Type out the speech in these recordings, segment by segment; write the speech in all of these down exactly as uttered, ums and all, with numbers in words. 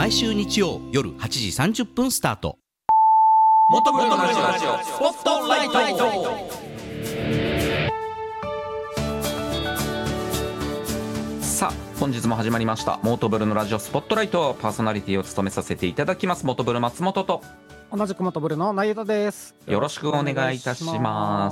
毎週日曜夜はちじさんじゅっぷんスタート。 もとぶろのラジオスポットライト。さあ本日も始まりましたモートブルのラジオスポットライト。パーソナリティを務めさせていただきますモトブル松本と、 同じくモトブルの内田です。 よろしくお願いいたします。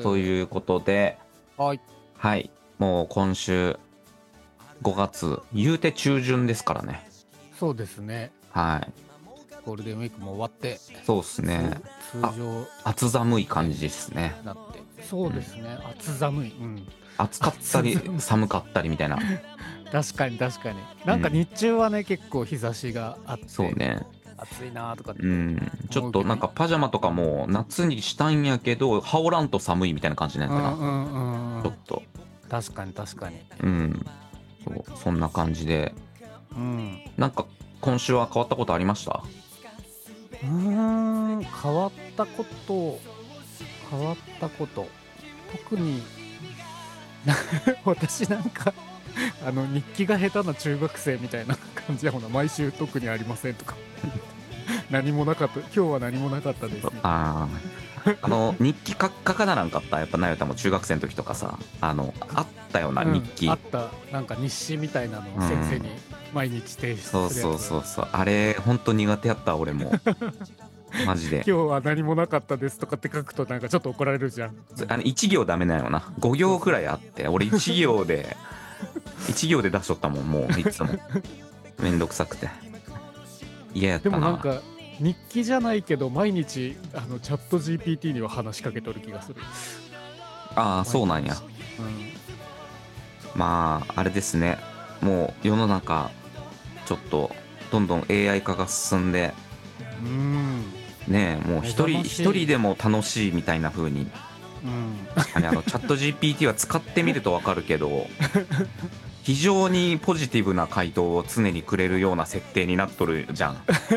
ということで、 はい、 はい、もう今週ごがつ言うて中旬ですからね。 そうですね。 はい。 ゴールデンウィークも終わって、 そうですね。 通常暑寒い感じですね。 なって、そうですね。うん、暑寒い。うん。 暑かったり寒かったりみたいな。 確かに確かに。なんか日中はね、うん、結構日差しがあって。 そうね。 暑いなとかって、 うん、ちょっとなんかパジャマとかも夏にしたんやけど羽織らんと寒いみたいな感じなんやったな、うんうんうん、ちょっと確かに確かに、 うん、そう、そんな感じで、うん、なんか今週は変わったことありました？ うーん、変わったこと変わったこと特に私なんかあの日記が下手な中学生みたいな感じやもんな。毎週特にありませんとか何もなかった、今日は何もなかったです、ね、 ああの日記書かならんかった。やっぱなよたも中学生の時とかさ、あのあったような日記、 うん、あった。なんか日誌みたいなのを先生に毎日提出するやつ、 うん、そうそうそうそう、あれほんと苦手やった俺もマジで今日は何もなかったですとかって書くとなんかちょっと怒られるじゃん。 あのいち行ダメなよな。ご行くらいあって俺いち行でいち行で出しとったもん。もういつもめんどくさくて嫌やったな。 でもなんか日記じゃないけど毎日あのチャット ジーピーティー には話しかけとる気がする。 ああそうなんや、うん、まああれですね、もう世の中ちょっとどんどん エーアイ 化が進んで、うん、ねえ、もう一人一人でも楽しいみたいな風に、うん、あのチャット ジーピーティー は使ってみると分かるけど非常にポジティブな回答を常にくれるような設定になっとるじゃん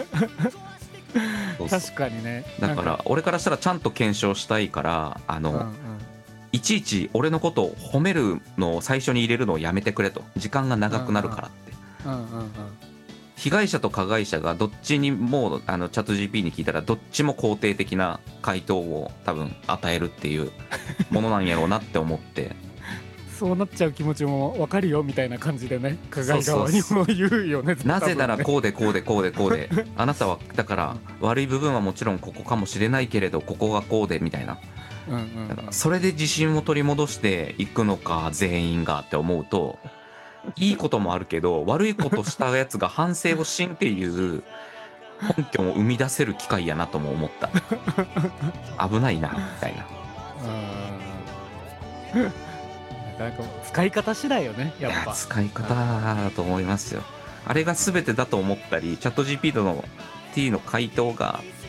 そうそう、 確かにね。 だから俺からしたらちゃんと検証したいから、あの、うんうん、いちいち俺のことを褒めるのを最初に入れるのをやめてくれと。時間が長くなるからって、うんうんうんうん、被害者と加害者がどっちにもあのチャット ジーピー に聞いたらどっちも肯定的な回答を多分与えるっていうものなんやろうなって思ってそうなっちゃう気持ちも分かるよみたいな感じでね、加害側にも言うよね。 なぜならこうでこうでこうでこうであなたはだから悪い部分はもちろんここかもしれないけれどここがこうでみたいな、うんうんうん、だからそれで自信を取り戻していくのか全員がって思うといいこともあるけど悪いことしたやつが反省をしんっていう根拠も生み出せる機会やなとも思った。危ないなみたいな。 うん、なんか使い方次第よね、やっぱ。 使い方だと思いますよ。あれが全てだと思ったりチャット ジーピー の T の回答が